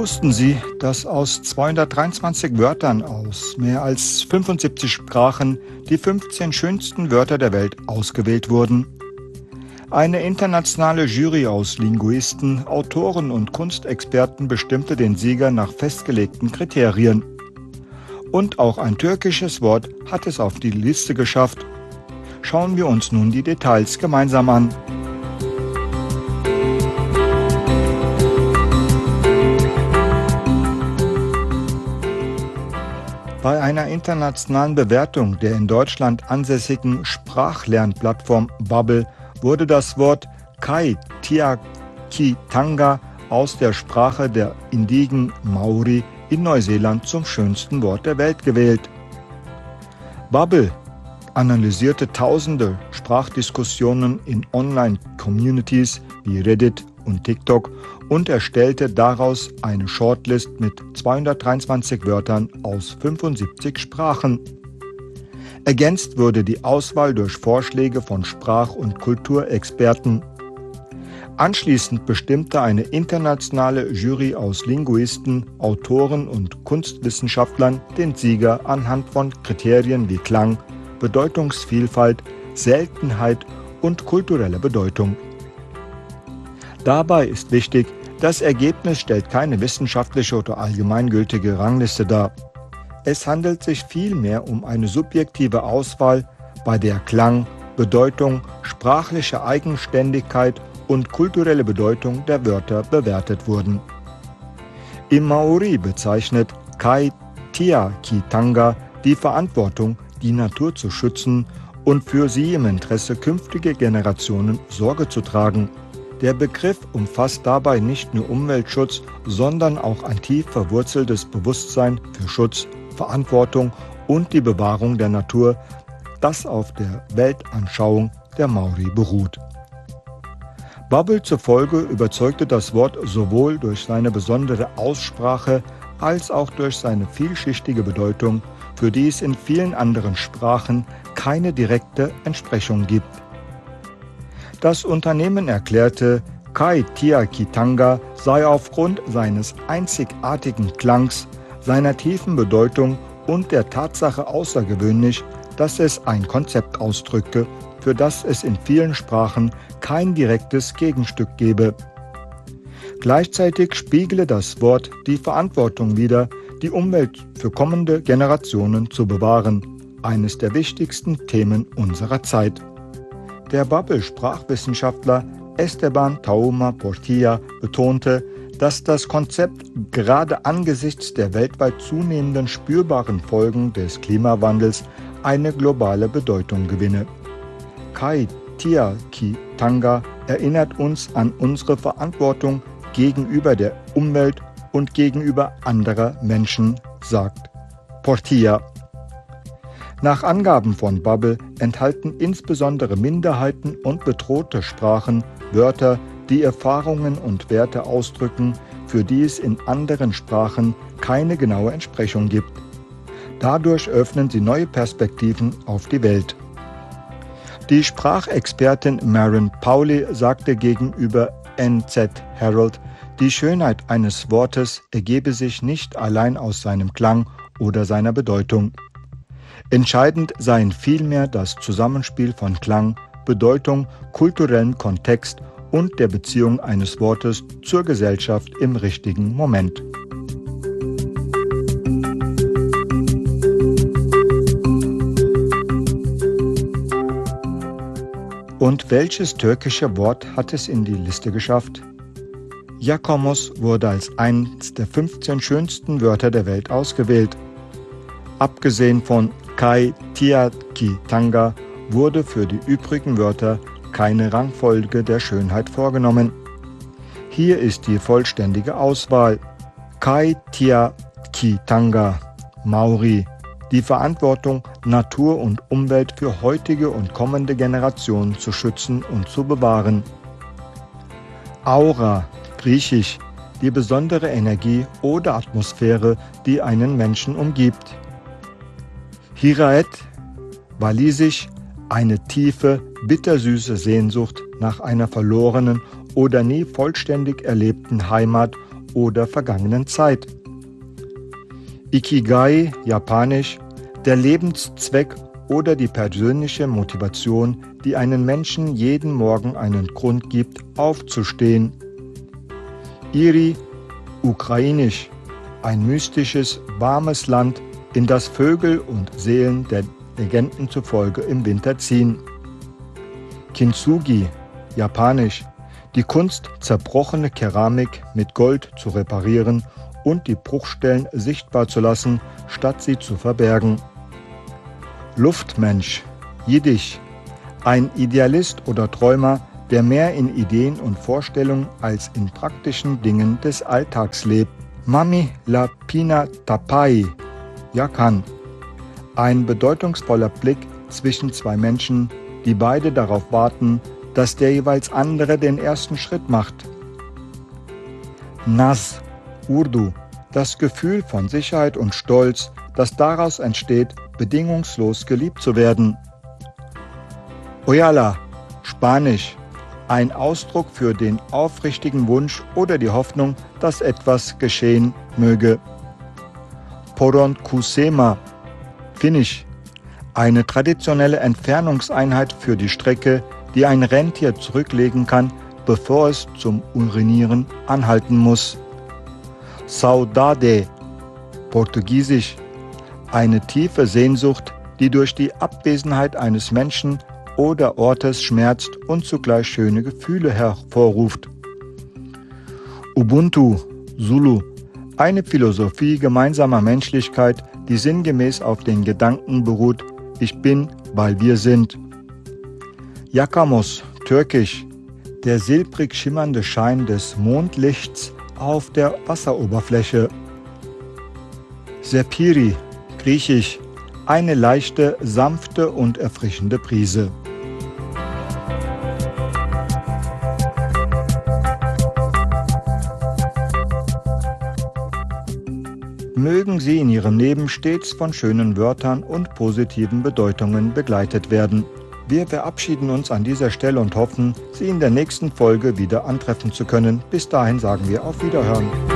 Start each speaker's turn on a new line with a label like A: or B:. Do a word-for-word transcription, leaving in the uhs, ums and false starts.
A: Wussten Sie, dass aus zweihundertdreiundzwanzig Wörtern aus mehr als fünfundsiebzig Sprachen die fünfzehn schönsten Wörter der Welt ausgewählt wurden? Eine internationale Jury aus Linguisten, Autoren und Kunstexperten bestimmte den Sieger nach festgelegten Kriterien. Und auch ein türkisches Wort hat es auf die Liste geschafft. Schauen wir uns nun die Details gemeinsam an. Bei einer internationalen Bewertung der in Deutschland ansässigen Sprachlernplattform Babbel wurde das Wort Kai-Tiaki-Tanga aus der Sprache der Indigen Maori in Neuseeland zum schönsten Wort der Welt gewählt. Babbel analysierte tausende Sprachdiskussionen in Online-Communities wie Reddit und TikTok und erstellte daraus eine Shortlist mit zweihundertdreiundzwanzig Wörtern aus fünfundsiebzig Sprachen. Ergänzt wurde die Auswahl durch Vorschläge von Sprach- und Kulturexperten. Anschließend bestimmte eine internationale Jury aus Linguisten, Autoren und Kunstwissenschaftlern den Sieger anhand von Kriterien wie Klang, Bedeutungsvielfalt, Seltenheit und kulturelle Bedeutung. Dabei ist wichtig, das Ergebnis stellt keine wissenschaftliche oder allgemeingültige Rangliste dar. Es handelt sich vielmehr um eine subjektive Auswahl, bei der Klang, Bedeutung, sprachliche Eigenständigkeit und kulturelle Bedeutung der Wörter bewertet wurden. Im Maori bezeichnet Kai-Tiaki-Tanga die Verantwortung, die Natur zu schützen und für sie im Interesse künftiger Generationen Sorge zu tragen. Der Begriff umfasst dabei nicht nur Umweltschutz, sondern auch ein tief verwurzeltes Bewusstsein für Schutz, Verantwortung und die Bewahrung der Natur, das auf der Weltanschauung der Maori beruht. Babbel zufolge überzeugte das Wort sowohl durch seine besondere Aussprache als auch durch seine vielschichtige Bedeutung, für die es in vielen anderen Sprachen keine direkte Entsprechung gibt. Das Unternehmen erklärte, Kai-Tiaki-Tanga sei aufgrund seines einzigartigen Klangs, seiner tiefen Bedeutung und der Tatsache außergewöhnlich, dass es ein Konzept ausdrücke, für das es in vielen Sprachen kein direktes Gegenstück gebe. Gleichzeitig spiegle das Wort die Verantwortung wider, die Umwelt für kommende Generationen zu bewahren, eines der wichtigsten Themen unserer Zeit. Der Babbel-Sprachwissenschaftler Esteban Tauma Portilla betonte, dass das Konzept gerade angesichts der weltweit zunehmenden spürbaren Folgen des Klimawandels eine globale Bedeutung gewinne. Kai-Tiaki-Tanga erinnert uns an unsere Verantwortung gegenüber der Umwelt und gegenüber anderer Menschen, sagt Portilla. Nach Angaben von Babbel enthalten insbesondere Minderheiten und bedrohte Sprachen Wörter, die Erfahrungen und Werte ausdrücken, für die es in anderen Sprachen keine genaue Entsprechung gibt. Dadurch öffnen sie neue Perspektiven auf die Welt. Die Sprachexpertin Maren Pauli sagte gegenüber N Z Herald, die Schönheit eines Wortes ergebe sich nicht allein aus seinem Klang oder seiner Bedeutung. Entscheidend seien vielmehr das Zusammenspiel von Klang, Bedeutung, kulturellem Kontext und der Beziehung eines Wortes zur Gesellschaft im richtigen Moment. Und welches türkische Wort hat es in die Liste geschafft? Jacomos wurde als eines der fünfzehn schönsten Wörter der Welt ausgewählt. Abgesehen von Kai-Tiaki-Tanga wurde für die übrigen Wörter keine Rangfolge der Schönheit vorgenommen. Hier ist die vollständige Auswahl. Kai-Tiaki-Tanga, Maori, die Verantwortung, Natur und Umwelt für heutige und kommende Generationen zu schützen und zu bewahren. Aura, Griechisch, die besondere Energie oder Atmosphäre, die einen Menschen umgibt. Hiraet, walisisch, eine tiefe, bittersüße Sehnsucht nach einer verlorenen oder nie vollständig erlebten Heimat oder vergangenen Zeit. Ikigai, japanisch, der Lebenszweck oder die persönliche Motivation, die einen Menschen jeden Morgen einen Grund gibt, aufzustehen. Iri, ukrainisch, ein mystisches, warmes Land, in das Vögel und Seelen der Legenden zufolge im Winter ziehen. Kintsugi, japanisch, die Kunst, zerbrochene Keramik mit Gold zu reparieren und die Bruchstellen sichtbar zu lassen, statt sie zu verbergen. Luftmensch, jiddisch, ein Idealist oder Träumer, der mehr in Ideen und Vorstellungen als in praktischen Dingen des Alltags lebt. Mami la Pina Tapai, Japan, ein bedeutungsvoller Blick zwischen zwei Menschen, die beide darauf warten, dass der jeweils andere den ersten Schritt macht. Naz, Urdu, das Gefühl von Sicherheit und Stolz, das daraus entsteht, bedingungslos geliebt zu werden. Oyala, Spanisch, ein Ausdruck für den aufrichtigen Wunsch oder die Hoffnung, dass etwas geschehen möge. Poronkusema, Finnisch, eine traditionelle Entfernungseinheit für die Strecke, die ein Rentier zurücklegen kann, bevor es zum Urinieren anhalten muss. Saudade, Portugiesisch, eine tiefe Sehnsucht, die durch die Abwesenheit eines Menschen oder Ortes schmerzt und zugleich schöne Gefühle hervorruft. Ubuntu, Zulu, eine Philosophie gemeinsamer Menschlichkeit, die sinngemäß auf den Gedanken beruht, ich bin, weil wir sind. Yakamos, Türkisch, der silbrig schimmernde Schein des Mondlichts auf der Wasseroberfläche. Sepiri, Griechisch, eine leichte, sanfte und erfrischende Brise. Mögen Sie in Ihrem Leben stets von schönen Wörtern und positiven Bedeutungen begleitet werden. Wir verabschieden uns an dieser Stelle und hoffen, Sie in der nächsten Folge wieder antreffen zu können. Bis dahin sagen wir auf Wiederhören.